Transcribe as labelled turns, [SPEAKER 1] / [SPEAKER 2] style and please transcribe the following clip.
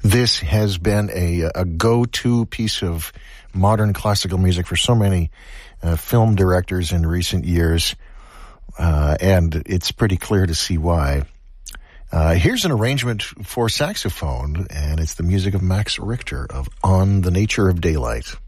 [SPEAKER 1] This has been a go-to piece of modern classical music for so many film directors in recent years, and it's pretty clear to see why. Here's an arrangement for saxophone, and it's the music of Max Richter of On the Nature of Daylight.